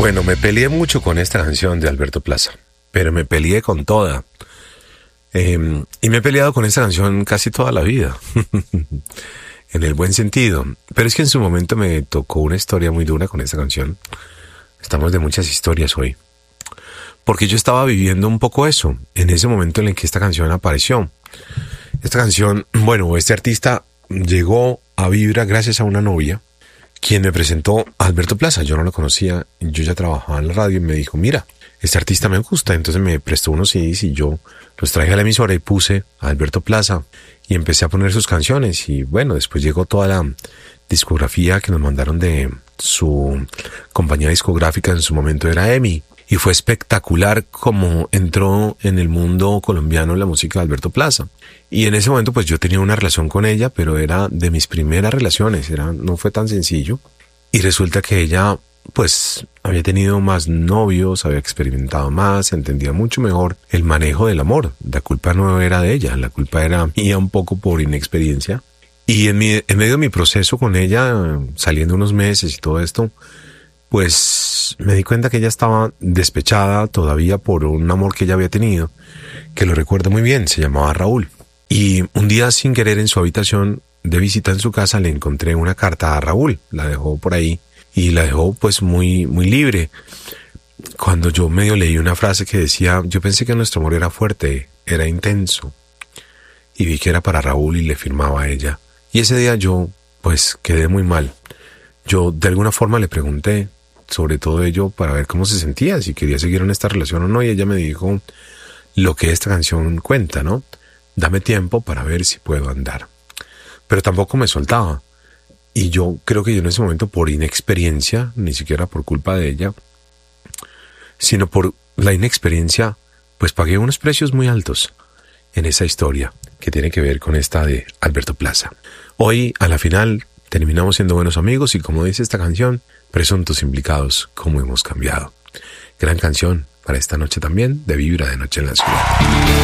Bueno, me peleé mucho con esta canción de Alberto Plaza, pero me peleé con toda. Y me he peleado con esta canción casi toda la vida, en el buen sentido. Pero es que en su momento me tocó una historia muy dura con esta canción. Estamos de muchas historias hoy. Porque yo estaba viviendo un poco eso, en ese momento en el que esta canción apareció. Esta canción, bueno, este artista llegó a Vibra gracias a una novia, quien me presentó a Alberto Plaza. Yo no lo conocía, yo ya trabajaba en la radio y me dijo, mira, este artista me gusta. Entonces me prestó unos CDs y yo los traje a la emisora y puse a Alberto Plaza y empecé a poner sus canciones. Y bueno, después llegó toda la discografía que nos mandaron de su compañía discográfica, en su momento era EMI. Y fue espectacular como entró en el mundo colombiano la música de Alberto Plaza. Y en ese momento pues yo tenía una relación con ella, pero era de mis primeras relaciones, no fue tan sencillo. Y resulta que ella pues había tenido más novios, había experimentado más, entendía mucho mejor el manejo del amor. La culpa no era de ella, la culpa era mía un poco por inexperiencia. Y en medio de mi proceso con ella, saliendo unos meses y todo esto, pues me di cuenta que ella estaba despechada todavía por un amor que ella había tenido, que lo recuerdo muy bien, se llamaba Raúl. Y un día, sin querer, en su habitación de visita en su casa, le encontré una carta a Raúl. La dejó por ahí y la dejó pues muy libre. Cuando yo medio leí una frase que decía, yo pensé que nuestro amor era fuerte, era intenso. Y vi que era para Raúl y le firmaba a ella. Y ese día yo pues quedé muy mal. Yo de alguna forma le pregunté sobre todo ello para ver cómo se sentía, si quería seguir en esta relación o no, y ella me dijo lo que esta canción cuenta, ¿no? Dame tiempo para ver si puedo andar. Pero tampoco me soltaba. Y yo creo que yo en ese momento, por inexperiencia, ni siquiera por culpa de ella, sino por la inexperiencia, pues pagué unos precios muy altos en esa historia que tiene que ver con esta de Alberto Plaza. Hoy, a la final, terminamos siendo buenos amigos y, como dice esta canción, presuntos implicados, cómo hemos cambiado. Gran canción para esta noche también, de Vibra de Noche en la Ciudad.